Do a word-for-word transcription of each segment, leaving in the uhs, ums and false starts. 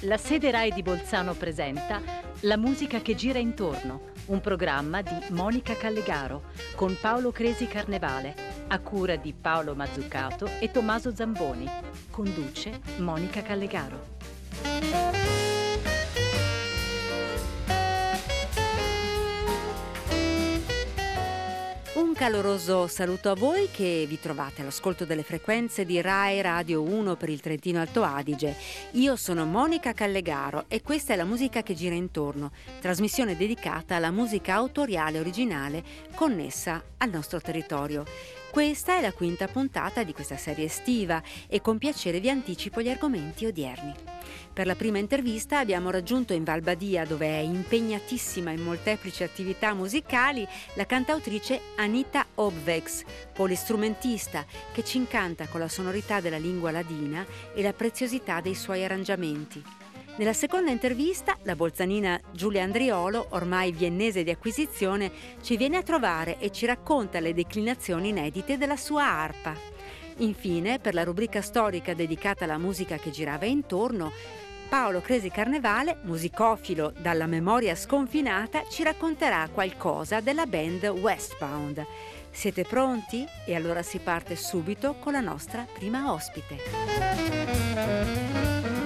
La sede Rai di Bolzano presenta La musica che gira intorno, un programma di Monica Callegaro con Paolo Cresi Carnevale, a cura di Paolo Mazzucato e Tommaso Zamboni. Conduce Monica Callegaro. Un caloroso saluto a voi che vi trovate all'ascolto delle frequenze di Rai Radio uno per il Trentino Alto Adige. Io sono Monica Callegaro e questa è La musica che gira intorno, trasmissione dedicata alla musica autoriale originale connessa al nostro territorio. Questa è la quinta puntata di questa serie estiva e con piacere vi anticipo gli argomenti odierni. Per la prima intervista abbiamo raggiunto in Val Badia, dove è impegnatissima in molteplici attività musicali, la cantautrice Anita Obwegs, polistrumentista che ci incanta con la sonorità della lingua ladina e la preziosità dei suoi arrangiamenti. Nella seconda intervista, la bolzanina Giulia Andriolo, ormai viennese di acquisizione, ci viene a trovare e ci racconta le declinazioni inedite della sua arpa. Infine, per la rubrica storica dedicata alla musica che girava intorno, Paolo Cresi Carnevale, musicofilo dalla memoria sconfinata, ci racconterà qualcosa della band Westbound. Siete pronti? E allora si parte subito con la nostra prima ospite.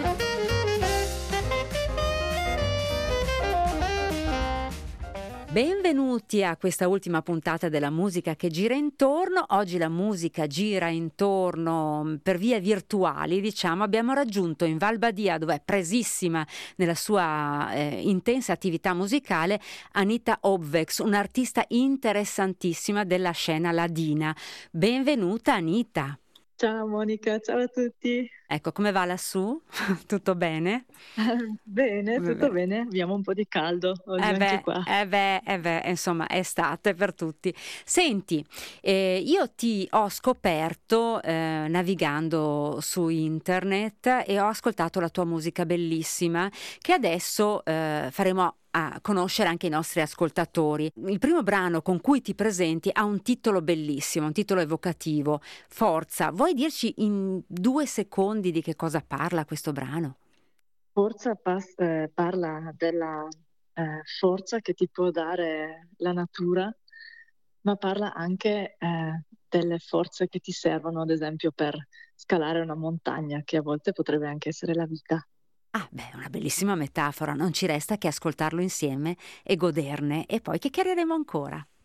Benvenuti a questa ultima puntata della musica che gira intorno. Oggi la musica gira intorno per vie virtuali, diciamo. Abbiamo raggiunto in Val Badia, dove è presissima nella sua eh, intensa attività musicale, Anita Obwegs, un'artista interessantissima della scena ladina. Benvenuta Anita. Ciao Monica, ciao a tutti. Ecco, come va lassù? Tutto bene? Bene, tutto Bene. bene. Abbiamo un po' di caldo oggi Eh anche beh, qua. eh beh, eh beh, insomma, è estate per tutti. Senti, eh, io ti ho scoperto eh, navigando su internet e ho ascoltato la tua musica bellissima che adesso eh, faremo a conoscere anche i nostri ascoltatori. Il primo brano con cui ti presenti ha un titolo bellissimo, un titolo evocativo, Forza. Vuoi dirci in due secondi di che cosa parla questo brano? Forza pas- eh, parla della eh, forza che ti può dare la natura, ma parla anche eh, delle forze che ti servono, ad esempio, per scalare una montagna, che a volte potrebbe anche essere la vita. Ah, beh, una bellissima metafora, non ci resta che ascoltarlo insieme e goderne e poi chiacchiereremo ancora.